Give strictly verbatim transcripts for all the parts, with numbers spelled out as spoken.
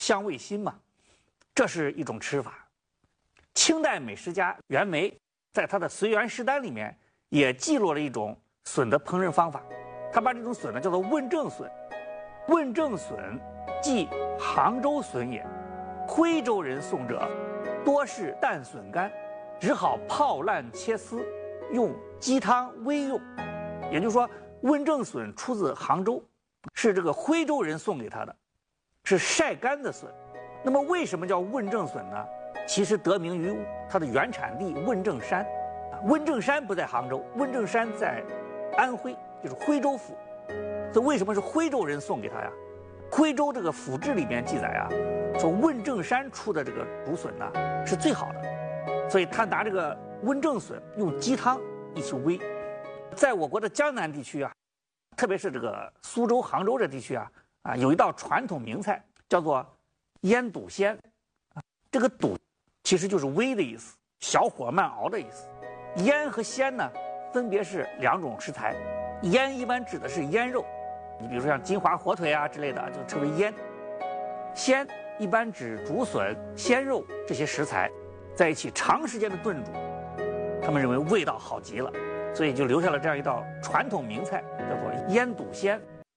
香味辛嘛，这是一种吃法。清代美食家袁枚在他的《随园食单》里面也记录了一种笋的烹饪方法，他把这种笋呢叫做问政笋。问政笋即杭州笋也，徽州人送者多是淡笋干，只好泡烂切丝，用鸡汤煨用。也就是说，问政笋出自杭州，是这个徽州人送给他的，是晒干的笋。那么为什么叫问政笋呢？其实得名于它的原产地问政山。问政山不在杭州，问政山在安徽，就是徽州府。所以为什么是徽州人送给他呀？徽州这个府志里面记载啊，说问政山出的这个竹笋呢是最好的，所以他拿这个问政笋用鸡汤一起煨。在我国的江南地区啊，特别是这个苏州、杭州这地区啊，啊有一道传统名菜叫做腌笃鲜。这个笃其实就是煨的意思，小火慢熬的意思。腌和鲜呢，分别是两种食材。腌一般指的是腌肉，你比如说像金华火腿啊之类的，就称为腌。鲜一般指竹笋、鲜肉这些食材在一起长时间的炖煮，他们认为味道好极了，所以就留下了这样一道传统名菜，叫做腌笃鲜。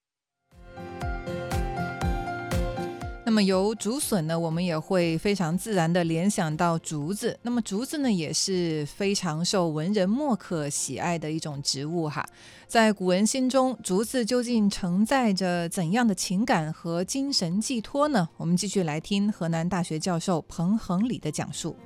那么由竹笋呢，我们也会非常自然的联想到竹子。那么竹子呢，也是非常受文人墨客喜爱的一种植物哈。在古人心中，竹子究竟承载着怎样的情感和精神寄托呢？我们继续来听河南大学教授彭恒礼的讲述。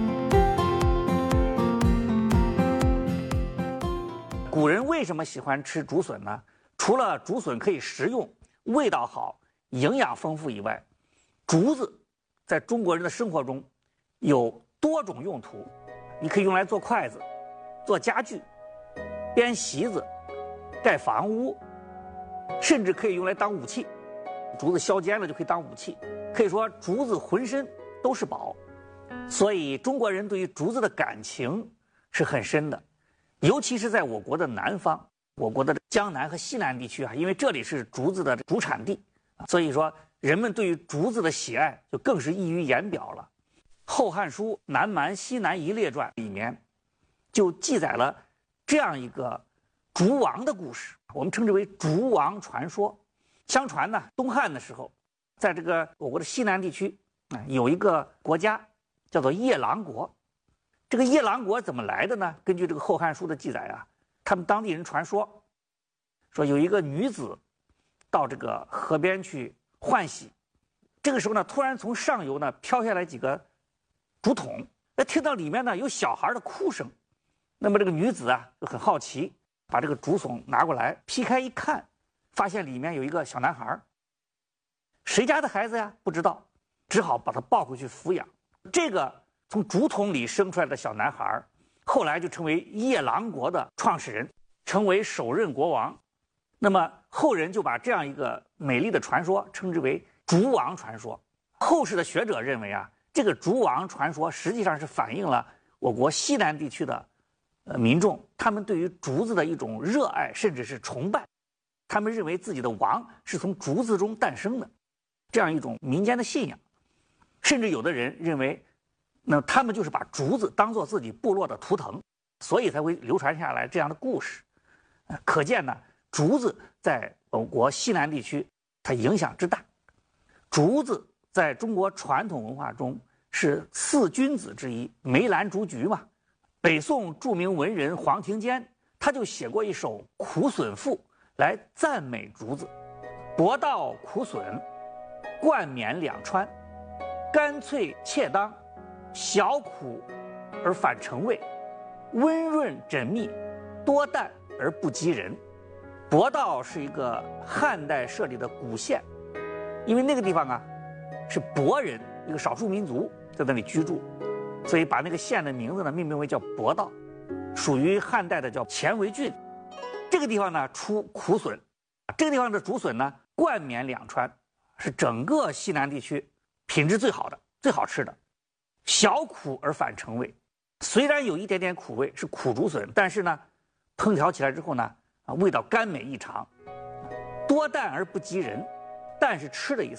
古人为什么喜欢吃竹笋呢？除了竹笋可以食用、味道好、营养丰富以外，竹子在中国人的生活中有多种用途。你可以用来做筷子、做家具、编席子、盖房屋，甚至可以用来当武器。竹子削尖了就可以当武器，可以说竹子浑身都是宝。所以中国人对于竹子的感情是很深的，尤其是在我国的南方，我国的江南和西南地区啊，因为这里是竹子的主产地，所以说人们对于竹子的喜爱就更是溢于言表了。《后汉书·南蛮西南夷列传》里面就记载了这样一个竹王的故事，我们称之为竹王传说。相传呢，东汉的时候，在这个我国的西南地区啊，有一个国家叫做夜郎国。这个夜郎国怎么来的呢？根据这个《后汉书》的记载啊，他们当地人传说，说有一个女子到这个河边去换洗，这个时候呢，突然从上游呢飘下来几个竹筒，那听到里面呢有小孩的哭声，那么这个女子啊就很好奇，把这个竹筒拿过来劈开一看，发现里面有一个小男孩，谁家的孩子呀？不知道，只好把他抱回去抚养。这个从竹筒里生出来的小男孩，后来就成为夜郎国的创始人，成为首任国王。那么后人就把这样一个美丽的传说称之为竹王传说。后世的学者认为啊，这个竹王传说实际上是反映了我国西南地区的呃民众他们对于竹子的一种热爱，甚至是崇拜。他们认为自己的王是从竹子中诞生的，这样一种民间的信仰。甚至有的人认为，那他们就是把竹子当作自己部落的图腾，所以才会流传下来这样的故事。呃、可见呢，竹子在我国西南地区它影响之大。竹子在中国传统文化中是四君子之一，梅兰竹菊嘛。北宋著名文人黄庭坚他就写过一首《苦笋赋》来赞美竹子：薄道苦笋，冠冕两川，干脆切当，小苦而反成味，温润缜密，多淡而不及人。博道是一个汉代设立的古县，因为那个地方啊是博人，一个少数民族在那里居住，所以把那个县的名字呢命名为叫博道，属于汉代的叫乾为郡。这个地方呢出苦笋，这个地方的竹笋呢冠冕两川，是整个西南地区品质最好的、最好吃的。小苦而反成味，虽然有一点点苦味，是苦竹笋，但是呢烹调起来之后呢啊，味道甘美异常。多淡而不及人，淡是吃的意思，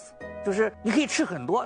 就是你可以吃很多，